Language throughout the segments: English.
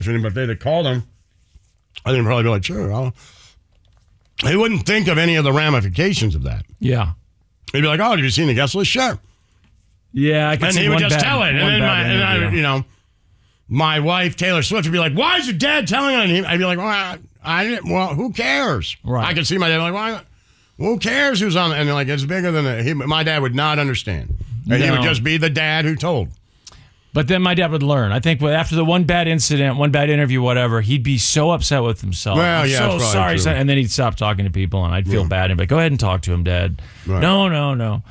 But if they'd have called him, I think he'd probably be like, sure. He wouldn't think of any of the ramifications of that. Yeah. He'd be like, oh, did you see the guest list? Sure. Yeah, I can and see he would one just bad, tell it. And then, my wife, Taylor Swift, would be like, why is your dad telling it? I'd be like, well, who cares? Right. I could see my dad like, why? Who cares who's on it? And they're like, it's bigger than it. My dad would not understand. And he would just be the dad who told. But then my dad would learn. I think after the one bad incident, one bad interview, whatever, he'd be so upset with himself. Well, yeah, so sorry. True. And then he'd stop talking to people, and I'd feel bad. And be like, go ahead and talk to him, Dad. Right. No.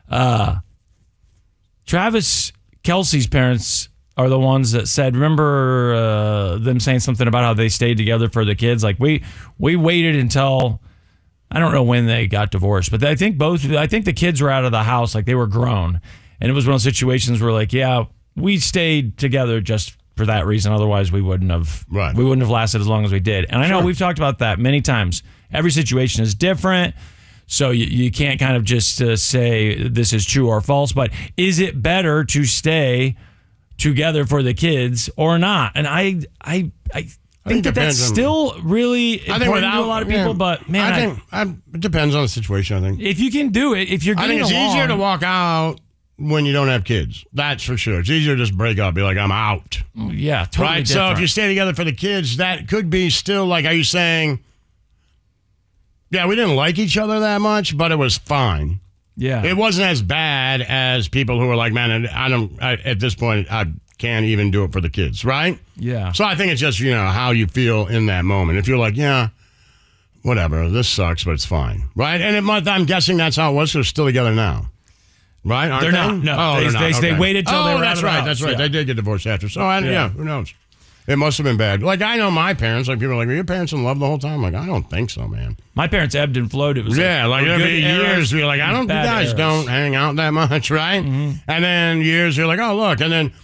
Travis Kelce's parents are the ones that said, remember them saying something about how they stayed together for the kids? Like, we waited until, I don't know when they got divorced, but I think the kids were out of the house, like they were grown. And it was one of those situations where like, yeah, we stayed together just for that reason. Otherwise, we wouldn't have lasted as long as we did. And I know we've talked about that many times. Every situation is different, so you can't kind of just say this is true or false. But is it better to stay together for the kids or not? And I think that's still really important to a lot of people. But man, it depends on the situation. I think if you can do it, if you're getting I think it's easier to walk out when you don't have kids. That's for sure. It's easier to just break up, be like, I'm out. Yeah, totally right. Different. So if you stay together for the kids, that could be still like, are you saying, yeah, we didn't like each other that much, but it was fine. Yeah, it wasn't as bad as people who are like, man, at this point, I can't even do it for the kids, right? Yeah. So I think it's just, how you feel in that moment. If you're like, yeah, whatever, this sucks, but it's fine, right? And I'm guessing that's how it was. They're still together now. Right? Aren't they're they? not. No. Oh, they waited till they were out of the house. That's right. Yeah. They did get divorced after. So, who knows? It must have been bad. Like, I know my parents, like, people are like, were your parents in love the whole time? I'm like, I don't think so, man. My parents ebbed and flowed. It was like there'd be years where you're like, you guys don't hang out that much, right? Mm-hmm. And then years you're like, oh, look. And then,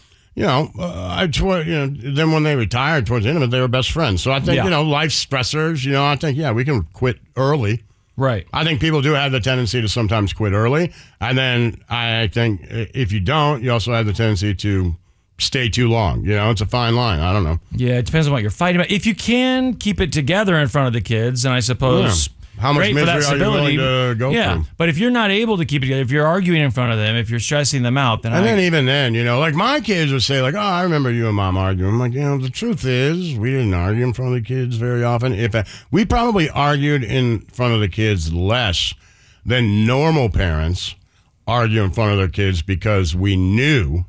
then when they retired towards the end of it, they were best friends. So I think, life stressors, I think, we can quit early. Right. I think people do have the tendency to sometimes quit early. And then I think if you don't, you also have the tendency to stay too long. It's a fine line. I don't know. Yeah, it depends on what you're fighting about. If you can keep it together in front of the kids, and I suppose... How much misery are you willing to go through? But if you're not able to keep it together, if you're arguing in front of them, if you're stressing them out, then even then, like my kids would say, like, oh, I remember you and Mom arguing. I'm like, the truth is, we didn't argue in front of the kids very often. We probably argued in front of the kids less than normal parents argue in front of their kids because we knew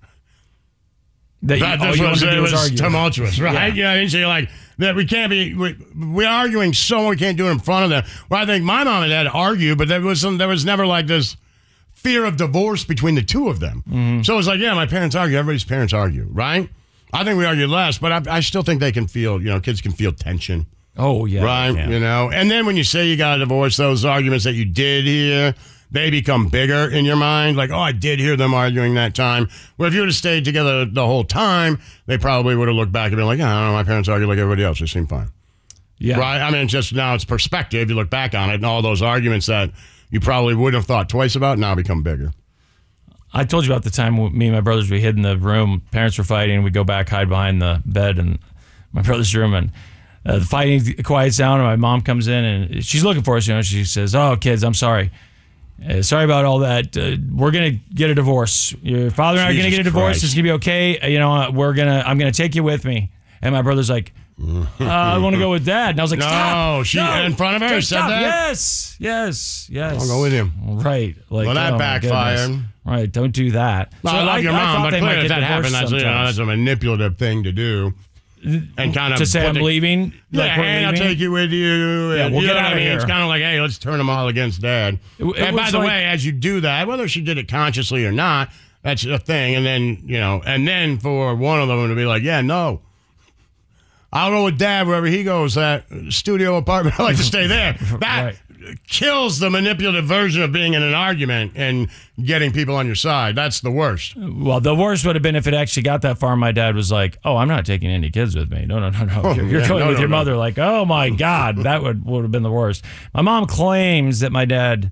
that this was tumultuous, right? Yeah. So you're like, that we can't be, we're arguing so we can't do it in front of them. Well, I think my mom and dad argue, but there was never like this fear of divorce between the two of them. Mm-hmm. So it was like, my parents argue, everybody's parents argue, right? I think we argue less, but I still think they can feel, kids can feel tension. Oh, yeah. Right? And then when you say you got a divorce, those arguments that you did hear, they become bigger in your mind. Like, oh, I did hear them arguing that time. Well, if you would have stayed together the whole time, they probably would have looked back and been like, I don't know, my parents argue like everybody else. They seem fine. Yeah. Right? I mean, just now it's perspective. You look back on it, and all those arguments that you probably wouldn't have thought twice about now become bigger. I told you about the time me and my brothers, we hid in the room. Parents were fighting. We go back, hide behind the bed in my brother's room, and the fighting quiets down, and my mom comes in, and she's looking for us. She says, oh, kids, I'm sorry. Sorry about all that. We're gonna get a divorce. Your father and I are gonna get a divorce. It's gonna be okay. I'm gonna take you with me. And my brother's like, I want to go with Dad. And I was like, stop. No, she in front of her said that. Yes. I'll go with him. Right. Like, well, that backfired. Right. Don't do that. Well, so I love your mom, but clearly if that happened, that's a manipulative thing to do. And kind of to say I'm leaving. I'll take you with you. Yeah, we'll get out of here. It's kind of like, hey, let's turn them all against Dad. And by the way, as you do that, whether she did it consciously or not, that's a thing. And then, for one of them to be like, yeah, no, I'll go with Dad wherever he goes. That studio apartment, I like to stay there. That kills the manipulative version of being in an argument and getting people on your side. That's the worst. Well, the worst would have been if it actually got that far. My dad was like, oh, I'm not taking any kids with me. No. You're going with your mother. Like, oh, my God. That would have been the worst. My mom claims that my dad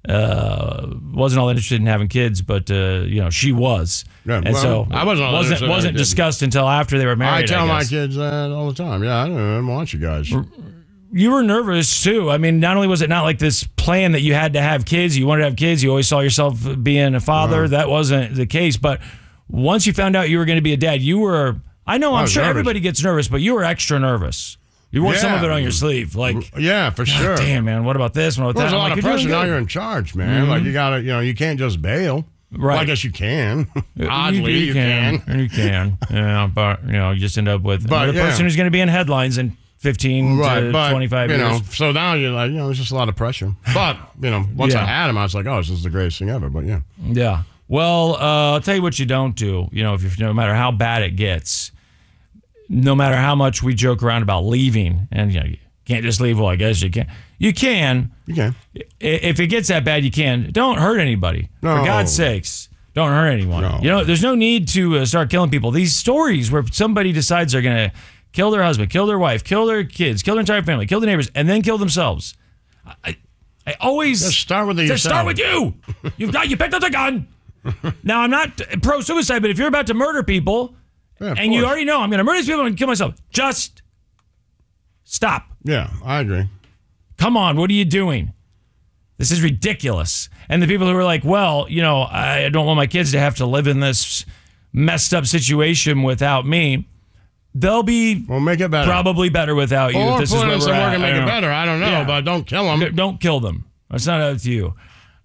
wasn't all that interested in having kids, but she was. Yeah, and so I wasn't discussed until after they were married. I tell my kids that all the time. Yeah, I don't want you guys. You were nervous too. I mean, not only was it not like this plan that you had to have kids, you wanted to have kids, you always saw yourself being a father. That wasn't the case. But once you found out you were going to be a dad, you were. I'm sure nervous. Everybody gets nervous, but you were extra nervous. You wore some of it on your sleeve, like for sure. Damn, man, what about this? What about that? There's a lot of pressure. Now you're in charge, man. Like you gotta, you can't just bail. Right. Well, I guess you can. Oddly, you can. You can. Yeah, but you just end up with another person who's going to be in headlines in 15 to 25 years. So now you're like, there's just a lot of pressure. But once I had him, I was like, oh, this is the greatest thing ever. But yeah. Well, I'll tell you what you don't do. If no matter how bad it gets, no matter how much we joke around about leaving, and you can't just leave. Well, I guess you can. You can. If it gets that bad, you can. Don't hurt anybody. No. For God's sakes, don't hurt anyone. No. There's no need to start killing people. These stories where somebody decides they're going to kill their husband, kill their wife, kill their kids, kill their entire family, kill the neighbors, and then kill themselves. I always just start with yourself. Start with you. You picked up the gun. Now, I'm not pro-suicide, but if you're about to murder people, and you already know I'm going to murder these people and kill myself, just stop. Yeah, I agree. Come on, what are you doing? This is ridiculous. And the people who are like, well, I don't want my kids to have to live in this messed up situation without me. They'll be make it better. Probably better without you. Or this put is where in some work and make it better. I don't know, but don't kill them. Don't kill them. It's not up to you.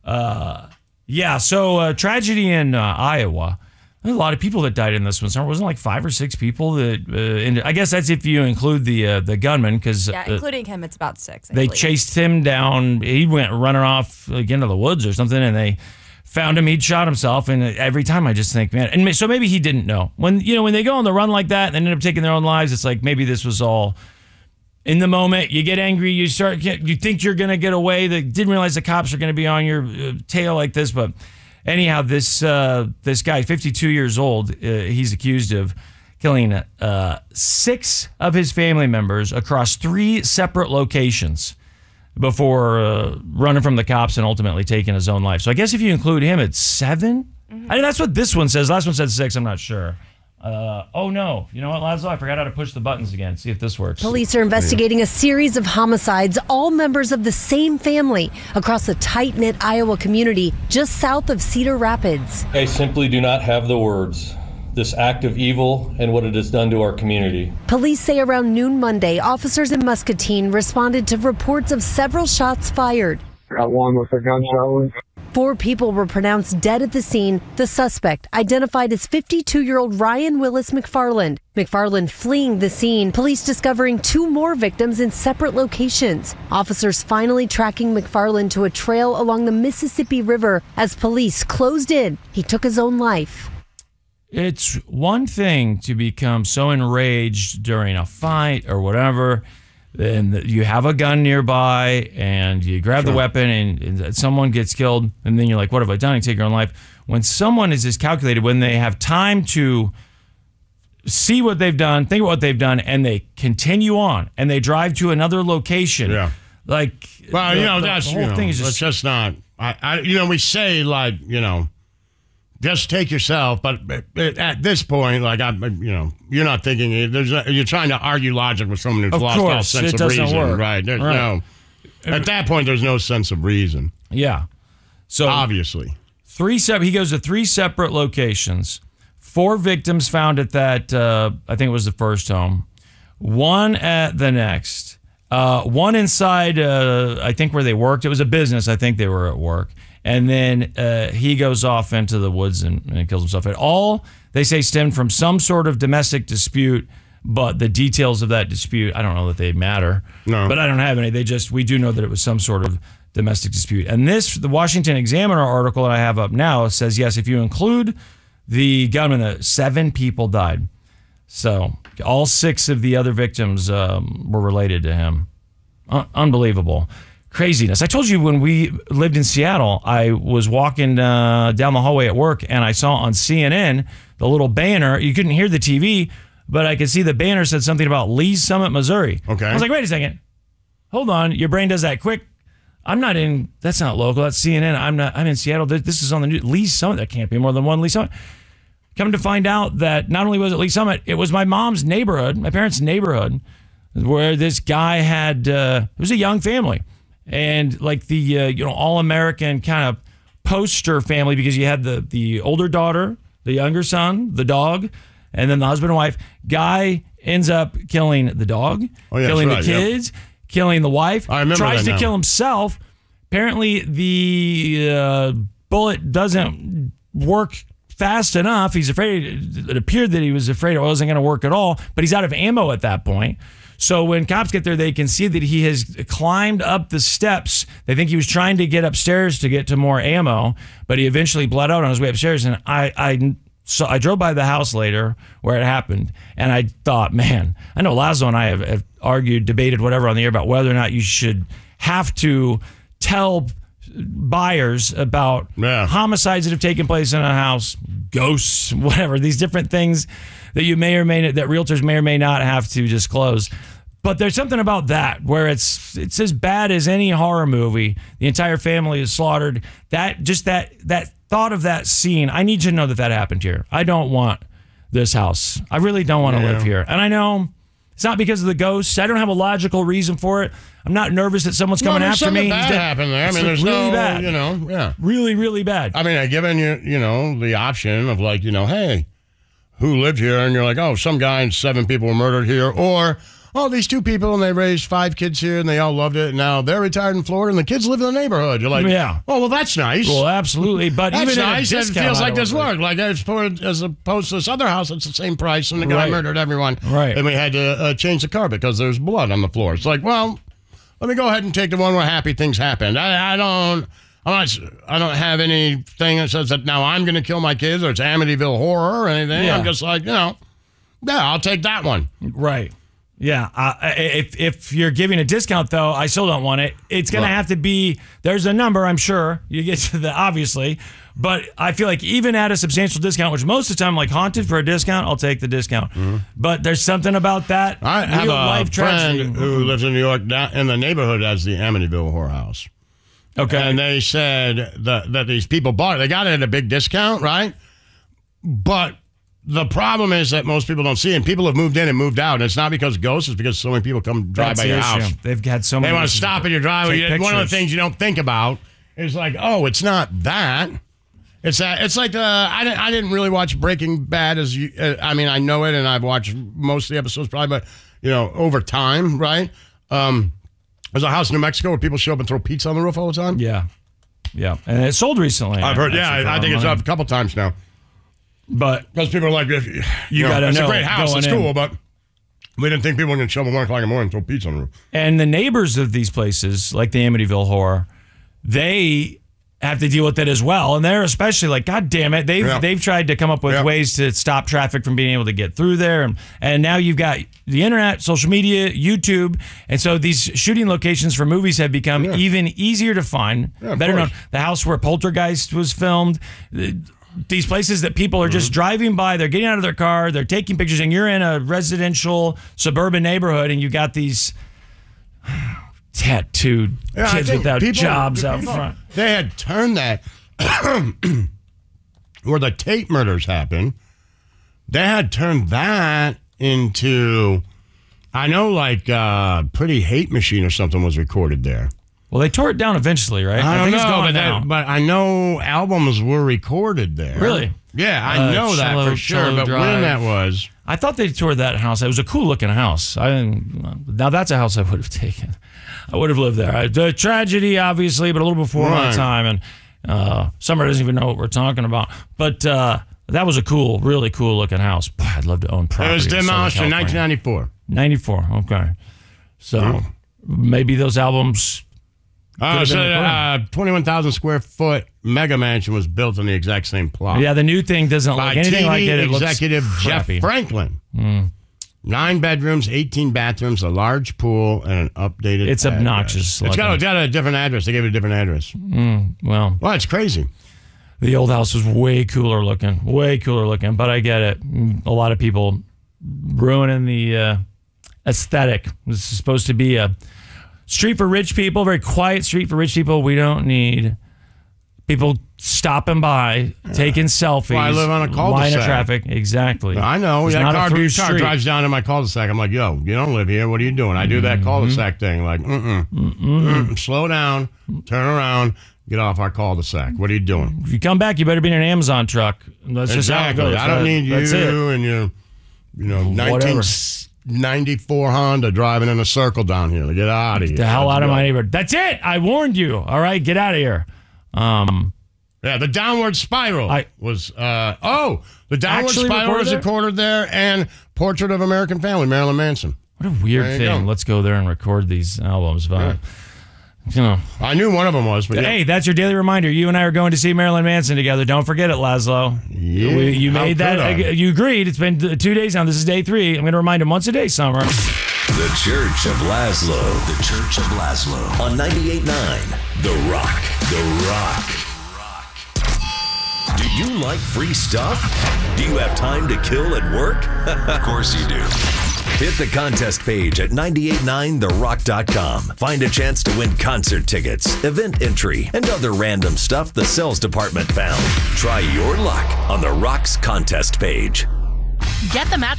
So tragedy in Iowa. There's a lot of people that died in this one. So it wasn't like 5 or 6 people that. I guess that's if you include the gunman, because including him, it's about 6. They chased him down. He went running off into the woods or something, and they found him. He'd shot himself, and every time I just think, man. And so maybe he didn't know when they go on the run like that and end up taking their own lives. It's like maybe this was all in the moment. You get angry. You think you're gonna get away. They didn't realize the cops are gonna be on your tail like this, but. Anyhow, this guy, 52 years old, he's accused of killing 6 of his family members across 3 separate locations before running from the cops and ultimately taking his own life. So I guess if you include him, it's 7? Mm-hmm. I mean, that's what this one says. Last one said 6. I'm not sure. Oh, no. You know what, Laszlo? I forgot how to push the buttons again. See if this works. Police are investigating a series of homicides, all members of the same family, across a tight-knit Iowa community just south of Cedar Rapids. I simply do not have the words. This act of evil and what it has done to our community. Police say around noon Monday, officers in Muscatine responded to reports of several shots fired. Got one with a gunshot wound. 4 people were pronounced dead at the scene. The suspect, identified as 52-year-old Ryan Willis McFarland. McFarland fleeing the scene, police discovering 2 more victims in separate locations. Officers finally tracking McFarland to a trail along the Mississippi River as police closed in. He took his own life. It's one thing to become so enraged during a fight or whatever, and you have a gun nearby and you grab the weapon and someone gets killed, and then you're like, what have I done? You take your own life. When someone is this calculated, when they have time to see what they've done, think about what they've done, and they continue on and they drive to another location. Yeah. Like, that's the whole thing is it's just not. We say just take yourself, but at this point, you're not thinking. You're trying to argue logic with someone who's lost all sense of reason, work. right? There's no. At that point, there's no sense of reason. Yeah. So obviously, he goes to 3 separate locations. 4 victims found at that. I think it was the first home. 1 at the next. 1 inside. I think where they worked. It was a business. I think they were at work. And then he goes off into the woods and kills himself. It all, they say, stemmed from some sort of domestic dispute, but the details of that dispute, I don't know that they matter. No. But I don't have any. We do know that it was some sort of domestic dispute. And the Washington Examiner article that I have up now says, yes, if you include the gunman, 7 people died. So all 6 of the other victims were related to him. Unbelievable. Craziness. I told you when we lived in Seattle, I was walking down the hallway at work and I saw on CNN the little banner. You couldn't hear the TV, but I could see the banner said something about Lee's Summit, Missouri. Okay. I was like, wait a second. Hold on. Your brain does that quick I'm not in. That's not local. That's CNN. I'm in Seattle. This is on the news. Lee Summit. That can't be more than one Lee Summit. Come to find out that not only was it Lee Summit, it was my mom's neighborhood, my parents' neighborhood, where this guy had. It was a young family, and like the all-American kind of poster family, because you had the older daughter, the younger son, the dog, and then the husband and wife. Guy ends up killing the dog, killing the kids. Yep. Killing the wife, tries to kill himself. Apparently, the bullet doesn't work fast enough. He's afraid. It appeared that he was afraid it wasn't going to work at all, but he's out of ammo at that point. So when cops get there, they can see that he has climbed up the steps. They think he was trying to get upstairs to get to more ammo, but he eventually bled out on his way upstairs. And So I drove by the house later where it happened, and I thought, man, I know Lazo and I have argued, debated, whatever on the air about whether or not you should have to tell buyers about homicides that have taken place in a house, ghosts, whatever, these different things that you may or may not, that realtors may or may not have to disclose. But there's something about that where it's as bad as any horror movie. The entire family is slaughtered. That thought of that scene, I need you to know that happened here. I don't want this house. I really don't want to live here. And I know it's not because of the ghosts. I don't have a logical reason for it. I'm not nervous that someone's coming after me. Bad happened there. I mean, there's really no, bad. Really, really bad. I mean, I given you, the option of like, hey, who lived here? And you're like, oh, some guy and 7 people were murdered here. Or, oh, these 2 people and they raised 5 kids here and they all loved it. And now they're retired in Florida and the kids live in the neighborhood. You're like, oh, well, that's nice. Well, absolutely. But that's even nice. It feels like this worked. Like as opposed to this other house, it's the same price and the guy murdered everyone. Right. And we had to change the carpet because there's blood on the floor. It's like, well, let me go ahead and take the one where happy things happened. I don't have anything that says that now I'm going to kill my kids or it's Amityville Horror or anything. Yeah. I'm just like, I'll take that one. Right. Yeah. If you're giving a discount, though, I still don't want it. It's going to have to be, there's a number, I'm sure. You get to the, obviously. But I feel like even at a substantial discount, which most of the time, like haunted for a discount, I'll take the discount. Mm-hmm. But there's something about that. I have a friend who lives in New York down in the neighborhood as the Amityville Horror House. Okay. And they said that these people bought it. They got it at a big discount, right? But the problem is that most people don't see it. And people have moved in and moved out. And it's not because ghosts. It's because so many people come drive by your house. They've had so many. They want to stop in your driveway. One of the things you don't think about is like, oh, it's not that. It's that. It's like I didn't really watch Breaking Bad as you. I mean, I know it, and I've watched most of the episodes probably, but over time, right? There's a house in New Mexico where people show up and throw pizza on the roof all the time. Yeah, and it sold recently. I've heard. Yeah, I think it's up a couple times now. But because people are like, you got to know. It's a great house. It's cool, but we didn't think people were going to show up at 1 o'clock in the morning and throw pizza on the roof. And the neighbors of these places, like the Amityville Horror, they have to deal with it as well. And they're especially like, God damn it. They've tried to come up with ways to stop traffic from being able to get through there. And now you've got the internet, social media, YouTube. And so these shooting locations for movies have become even easier to find. Better known. The house where Poltergeist was filmed. These places that people are just driving by, they're getting out of their car, they're taking pictures, and you're in a residential suburban neighborhood and you got these tattooed kids without jobs out front. They had turned that where the Tate murders happened. They had turned that into, I know, like Pretty Hate Machine or something was recorded there. Well, they tore it down eventually, right? I don't think know, it's gone but I know albums were recorded there. Really? Yeah, I know that for sure. But when that was, I thought they tore that house. It was a cool looking house. Now that's a house I would have taken. I would have lived there. The tragedy, obviously, but a little before my time, and Summer doesn't even know what we're talking about. But that was a cool, really cool looking house. Boy, I'd love to own property. It was demolished in 1994. 94. Okay, so maybe those albums. 21,000 square foot mega mansion was built on the exact same plot. Yeah, the new thing doesn't look anything like it. It looks executive Jeff Franklin. 9 bedrooms, 18 bathrooms, a large pool, and an updated. It's address. Obnoxious. It's got a different address. They gave it a different address. Well, it's crazy. The old house was way cooler looking. But I get it. A lot of people ruining the aesthetic. This is supposed to be a Street for rich people, very quiet street for rich people. We don't need people stopping by, taking selfies. Well, I live on a cul-de-sac. Line of traffic. Exactly. I know. It's That not a car through street. drives down in my cul-de-sac. I'm like, yo, you don't live here. What are you doing? I do that cul-de-sac thing. Like, slow down, turn around, get off our cul-de-sac. What are you doing? If you come back, you better be in an Amazon truck. That's just how it Exactly. goes. I don't need you and your, 1994 Honda driving in a circle down here. Get out of here. The hell out of my neighborhood. That's it. I warned you. All right, get out of here. Yeah, the downward spiral was. The downward Actually spiral was recorded there? recorded there, and Portrait of American Family, Marilyn Manson. What a weird There you thing. go. Let's go there and record these albums. But, you know. I knew one of them was, but Hey, that's your daily reminder. You and I are going to see Marilyn Manson together. Don't forget it, Laszlo. Yeah, You how made that. could I? You agreed. It's been 2 days now. This is day 3. I'm going to remind him once a day, Summer. The Church of Laszlo. The Church of Laszlo. On 98.9. The Rock. The Rock. Do you like free stuff? Do you have time to kill at work? Of course you do. Hit the contest page at 989therock.com. Find a chance to win concert tickets, event entry, and other random stuff the sales department found. Try your luck on the Rock's contest page. Get the match